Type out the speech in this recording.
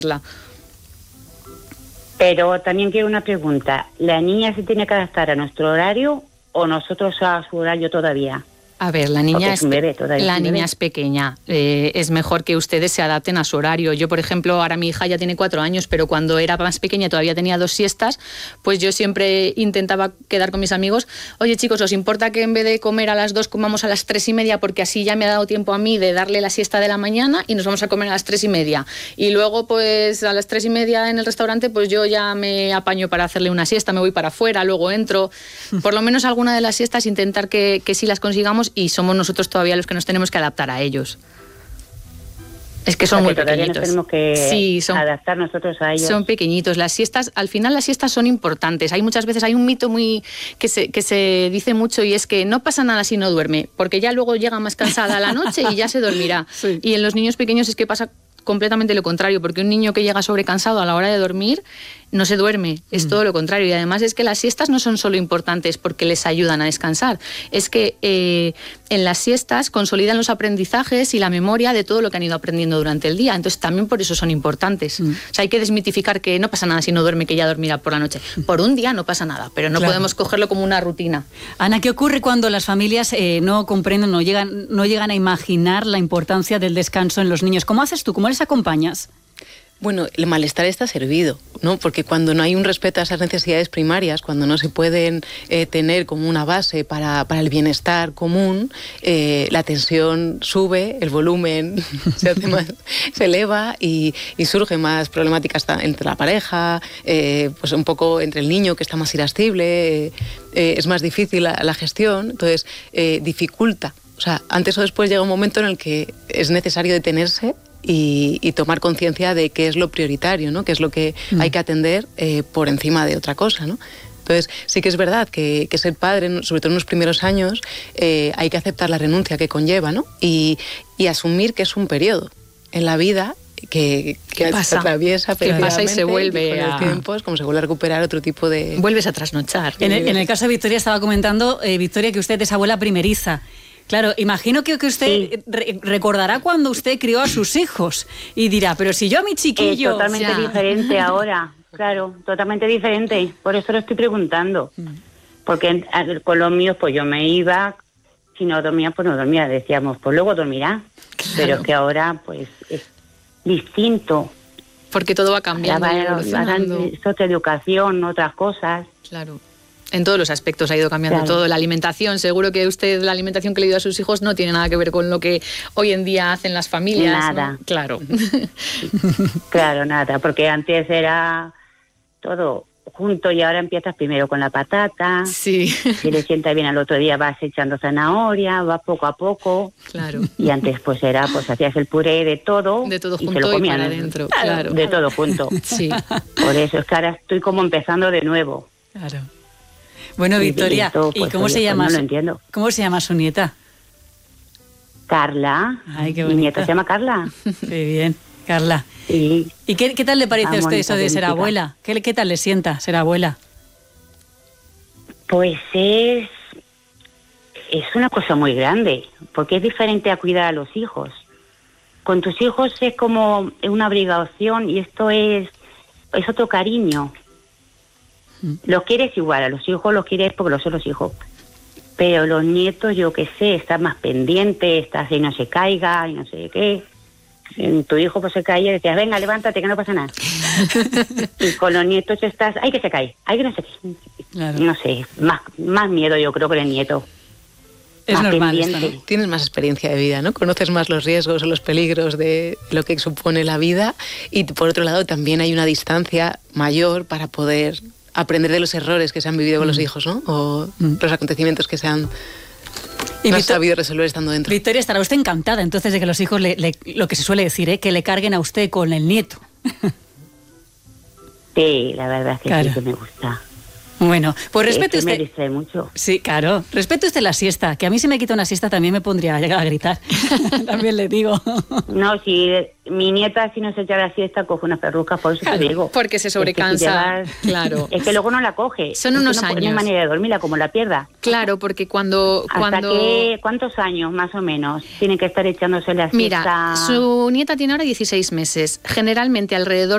Pero también quiero una pregunta. ¿La niña se tiene que adaptar a nuestro horario o nosotros a su horario todavía? A ver, la niña es pequeña. Es mejor que ustedes se adapten a su horario. Yo, por ejemplo, ahora mi hija ya tiene 4 años, pero cuando era más pequeña todavía tenía 2 siestas, pues yo siempre intentaba quedar con mis amigos. Oye, chicos, ¿os importa que en vez de comer a las 2 comamos a las 3:30? Porque así ya me ha dado tiempo a mí de darle la siesta de la mañana y nos vamos a comer a las 3:30. Y luego, pues a las 3:30 en el restaurante, pues yo ya me apaño para hacerle una siesta, me voy para afuera, luego entro. Por lo menos alguna de las siestas intentar que sí las consigamos, y somos nosotros todavía los que nos tenemos que adaptar a ellos. Es que son muy pequeñitos. Nos tenemos que adaptar nosotros a ellos. Son pequeñitos. Las siestas, al final las siestas son importantes. Hay muchas veces, hay un mito que se dice mucho, y es que no pasa nada si no duerme, porque ya luego llega más cansada la noche y ya se dormirá. Sí. Y en los niños pequeños es que pasa completamente lo contrario, porque un niño que llega sobrecansado a la hora de dormir no se duerme, es todo lo contrario. Y además es que las siestas no son solo importantes porque les ayudan a descansar, es que en las siestas consolidan los aprendizajes y la memoria de todo lo que han ido aprendiendo durante el día, entonces también por eso son importantes. O sea, hay que desmitificar que no pasa nada si no duerme, que ya dormirá por la noche. Por un día no pasa nada, pero no podemos cogerlo como una rutina. Ana, ¿qué ocurre cuando las familias no comprenden, no llegan a imaginar la importancia del descanso en los niños? ¿Cómo haces tú? ¿Cómo les acompañas? Bueno, el malestar está servido, ¿no? Porque cuando no hay un respeto a esas necesidades primarias, cuando no se pueden tener como una base para el bienestar común, la tensión sube, el volumen se eleva y surgen más problemáticas entre la pareja, pues un poco entre el niño, que está más irascible, es más difícil la gestión, entonces dificulta. O sea, antes o después llega un momento en el que es necesario detenerse y tomar conciencia de qué es lo prioritario, ¿no? Qué es lo que hay que atender por encima de otra cosa, ¿no? Entonces, sí que es verdad que ser padre, sobre todo en los primeros años, hay que aceptar la renuncia que conlleva, ¿no? Y asumir que es un periodo en la vida que se atraviesa, que pasa y se vuelve con el tiempo, es como se vuelve a recuperar otro tipo de... Vuelves a trasnochar. En el caso de Victoria, estaba comentando, Victoria, que usted es abuela primeriza. Claro, imagino que usted recordará cuando usted crió a sus hijos y dirá, pero si yo a mi chiquillo... Es totalmente diferente ahora, claro, totalmente diferente. Por eso lo estoy preguntando. Porque con los míos, pues yo me iba, si no dormía, pues no dormía. Decíamos, pues luego dormirá. Claro. Pero es que ahora, pues, es distinto. Porque todo va cambiando. Es otra educación, otras cosas. Claro. En todos los aspectos ha ido cambiando todo. La alimentación, seguro que usted, la alimentación que le dio a sus hijos no tiene nada que ver con lo que hoy en día hacen las familias. Nada. ¿No? Claro. Claro, nada, porque antes era todo junto y ahora empiezas primero con la patata. Sí. Si le sienta bien al otro día vas echando zanahoria, vas poco a poco. Claro. Y antes pues hacías el puré de todo. De todo y junto se lo comían, y para adentro. Claro. De todo junto. Sí. Por eso es que ahora estoy como empezando de nuevo. Claro. Bueno, Victoria, ¿y cómo se llama? No lo entiendo. ¿Cómo se llama su nieta? Carla. Ay, qué bonita. Mi nieta se llama Carla. Qué bien, Carla. Sí. ¿Y qué tal le parece a usted eso de ser abuela? ¿Qué tal le sienta ser abuela? Pues es una cosa muy grande, porque es diferente a cuidar a los hijos. Con tus hijos es como una obligación y esto es otro cariño. Los quieres igual, a los hijos los quieres porque son los hijos. Pero los nietos, yo qué sé, estás más pendiente, estás y no se caiga y no sé qué. Tu hijo pues se caía y decías, venga, levántate que no pasa nada. Y con los nietos estás, ay que se cae, ay que no sé qué. Claro. No sé, más miedo yo creo que el nieto. Es más normal esto, ¿no? Tienes más experiencia de vida, ¿no? Conoces más los riesgos o los peligros de lo que supone la vida y por otro lado también hay una distancia mayor para poder aprender de los errores que se han vivido con los hijos, ¿no? O los acontecimientos que se han sabido resolver estando dentro. Victoria, estará usted encantada entonces de que los hijos, lo que se suele decir, que le carguen a usted con el nieto. Sí, la verdad es que claro. Sí que me gusta. Bueno, pues respete usted... me distrae mucho. Sí, claro. Respete usted la siesta, que a mí si me quita una siesta también me pondría a gritar. También le digo. No, si mi nieta si no se echa la siesta coge unas perrucas, por eso claro, te digo. Porque se sobrecansa. Claro. Es que luego no la coge. Son unos años. No hay manera de dormirla, como la pierda. Claro, porque cuando... ¿Cuántos años más o menos tienen que estar echándose la siesta? Mira, su nieta tiene ahora 16 meses. Generalmente alrededor